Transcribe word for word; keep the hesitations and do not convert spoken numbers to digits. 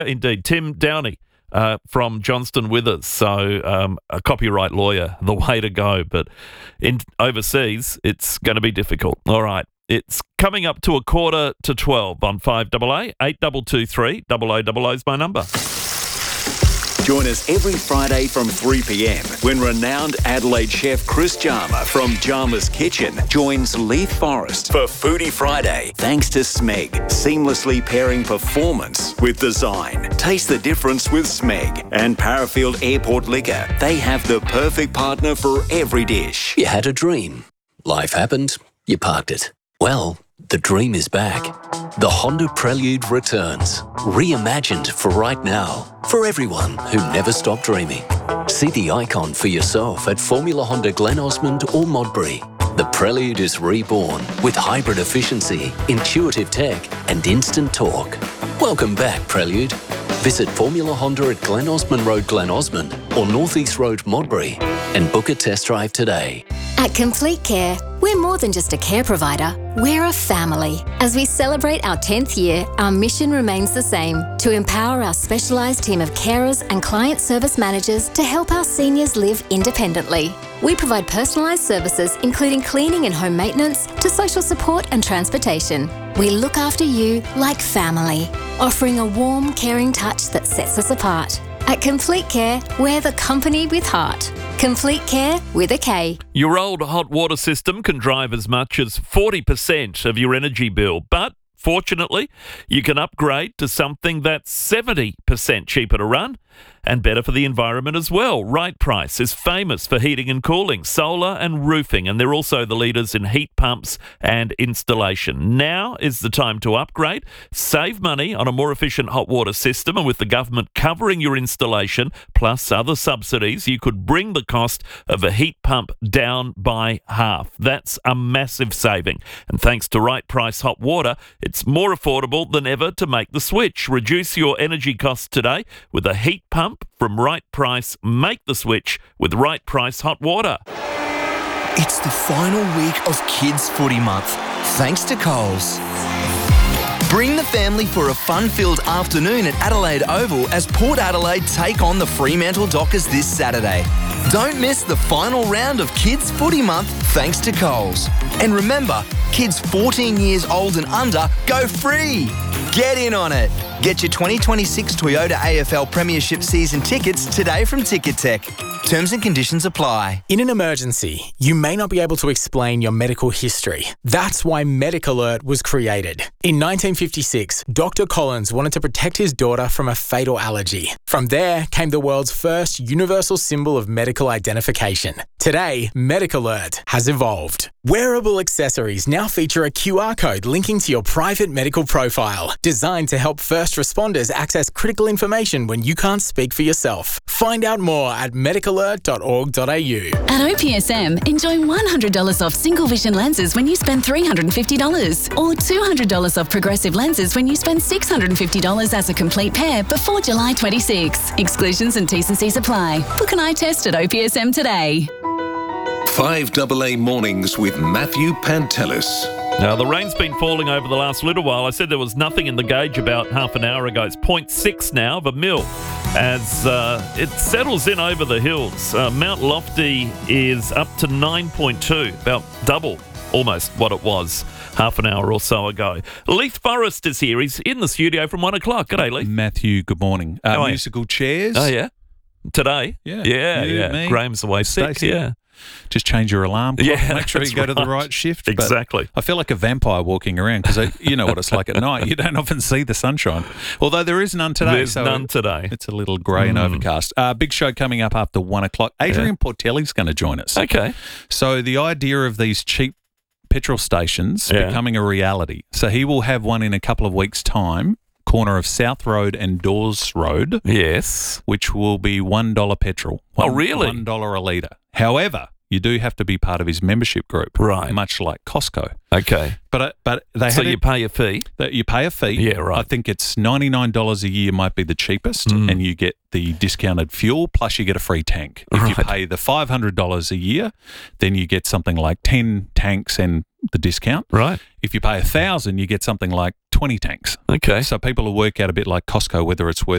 Indeed. Tim Downey uh, from Johnston Withers. So um, a copyright lawyer, the way to go. But in overseas, it's going to be difficult. All right. It's coming up to a quarter to twelve on five A A. eight two two three, double oh double oh is my number. Join us every Friday from three p.m. when renowned Adelaide chef Chris Jarma from Jarma's Kitchen joins Leith Forrest for Foodie Friday. Thanks to Smeg, seamlessly pairing performance with design. Taste the difference with Smeg and Parafield Airport Liquor. They have the perfect partner for every dish. You had a dream. Life happened. You parked it. Well, the dream is back. The Honda Prelude returns, reimagined for right now, for everyone who never stopped dreaming. See the icon for yourself at Formula Honda Glen Osmond or Modbury. The Prelude is reborn with hybrid efficiency, intuitive tech and instant torque. Welcome back, Prelude. Visit Formula Honda at Glen Osmond Road, Glen Osmond or North East Road, Modbury and book a test drive today. At Complete Care, we're more than just a care provider, we're a family. As we celebrate our tenth year, our mission remains the same, to empower our specialised team of carers and client service managers to help our seniors live independently. We provide personalised services including cleaning and home maintenance to social support and transportation. We look after you like family, offering a warm, caring touch that sets us apart. At Complete Care, we're the company with heart. Complete Care with a K. Your old hot water system can drive as much as forty percent of your energy bill, but fortunately, you can upgrade to something that's seventy percent cheaper to run and better for the environment as well. Right Price is famous for heating and cooling, solar and roofing, and they're also the leaders in heat pumps and installation. Now is the time to upgrade, save money on a more efficient hot water system, and with the government covering your installation plus other subsidies, you could bring the cost of a heat pump down by half. That's a massive saving. And thanks to Right Price Hot Water, it's more affordable than ever to make the switch. Reduce your energy costs today with a heat pump from Right Price. Make the switch with Right Price Hot Water. It's the final week of Kids Footy Month, thanks to Coles. Bring the family for a fun-filled afternoon at Adelaide Oval as Port Adelaide take on the Fremantle Dockers this Saturday. Don't miss the final round of Kids Footy Month thanks to Coles. And remember, kids fourteen years old and under go free. Get in on it. Get your twenty twenty-six Toyota A F L Premiership season tickets today from Ticketek. Terms and conditions apply. In an emergency, you may not be able to explain your medical history. That's why MedicAlert was created. In nineteen fifty-six, Doctor Collins wanted to protect his daughter from a fatal allergy. From there came the world's first universal symbol of medical identification. Today, MedicAlert has evolved. Wearable accessories now feature a Q R code linking to your private medical profile, designed to help first responders access critical information when you can't speak for yourself. Find out more at medical alert dot org dot a u. At O P S M, enjoy one hundred dollars off single vision lenses when you spend three hundred fifty dollars or two hundred dollars off progressive lenses when you spend six hundred fifty dollars as a complete pair before July twenty-sixth. Exclusions and T's and C's apply. Book an eye test at O P S M today. five A A Mornings with Matthew Pantelis. Now, the rain's been falling over the last little while. I said there was nothing in the gauge about half an hour ago. It's zero point six now of a mil as uh, it settles in over the hills. Uh, Mount Lofty is up to nine point two, about double almost what it was half an hour or so ago. Leith Forrest is here. He's in the studio from one o'clock. G'day, Leith. Matthew, good morning. Uh, How are you? musical chairs. Oh, yeah? Today? Yeah. Yeah, You, yeah. me, Graham's away sick, Stacey. yeah. Just change your alarm clock. Yeah, Make sure you that's go to the right. right shift. But Exactly. I feel like a vampire walking around because you know what it's like at night. You don't often see the sunshine. Although there is none today. There's so none today. It's a little grey and overcast. Uh, big show coming up after one o'clock. Adrian Portelli's going to join us. Okay. So the idea of these cheap petrol stations Yeah. becoming a reality. So he will have one in a couple of weeks' time, corner of South Road and Dawes Road. Yes. Which will be one dollar petrol. Oh, One- really? one dollar a litre. However, you do have to be part of his membership group, Right. much like Costco. Okay. But uh, but they So had you it- pay a fee. that you pay a fee. Yeah, right. I think it's ninety-nine dollars a year might be the cheapest, Mm. and you get the discounted fuel, plus you get a free tank. If you Right. pay the five hundred dollars a year, then you get something like ten tanks and the discount. Right. If you pay one thousand dollars, you get something like twenty tanks. Okay. So people will work out a bit like Costco whether it's worth